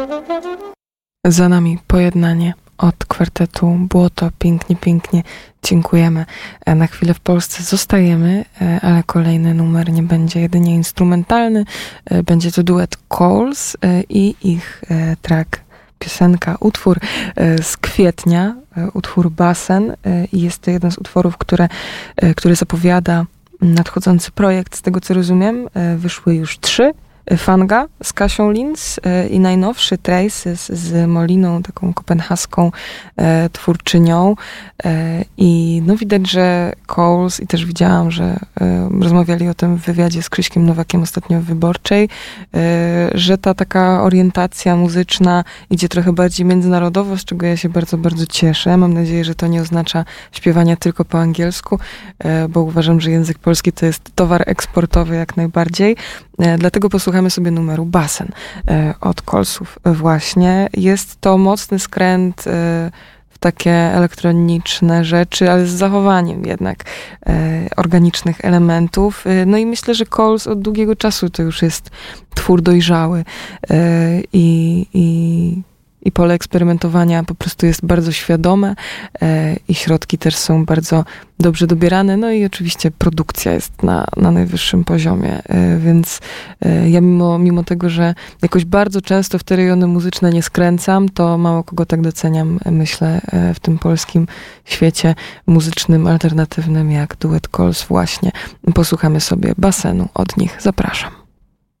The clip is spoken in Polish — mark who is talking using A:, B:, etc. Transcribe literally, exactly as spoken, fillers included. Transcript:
A: Za nami Pojednanie od kwartetu Błoto. Pięknie, pięknie dziękujemy. Na chwilę w Polsce zostajemy, ale kolejny numer nie będzie jedynie instrumentalny. Będzie to duet Coles i ich track, piosenka, utwór z kwietnia, utwór Basen. I jest to jeden z utworów, które, który zapowiada nadchodzący projekt. Z tego co rozumiem, wyszły już trzy. Fanga z Kasią Linz i najnowszy Traces z Moliną, taką kopenhaską e, twórczynią. E, I no widać, że Coles, i też widziałam, że e, rozmawiali o tym w wywiadzie z Krzyśkiem Nowakiem ostatnio w Wyborczej, e, że ta taka orientacja muzyczna idzie trochę bardziej międzynarodowo, z czego ja się bardzo, bardzo cieszę. Mam nadzieję, że to nie oznacza śpiewania tylko po angielsku, e, bo uważam, że język polski to jest towar eksportowy jak najbardziej. E, dlatego posłuchamy sobie numeru Basen e, od Colesów właśnie. Jest to mocny skręt e, w takie elektroniczne rzeczy, ale z zachowaniem jednak e, organicznych elementów. E, no i myślę, że Coles od długiego czasu to już jest twór dojrzały e, i, i I pole eksperymentowania po prostu jest bardzo świadome e, i środki też są bardzo dobrze dobierane. No i oczywiście produkcja jest na, na najwyższym poziomie. E, więc e, ja mimo, mimo tego, że jakoś bardzo często w te rejony muzyczne nie skręcam, to mało kogo tak doceniam, myślę, e, w tym polskim świecie muzycznym, alternatywnym, jak duet Coles właśnie. Posłuchamy sobie Basenu od nich. Zapraszam.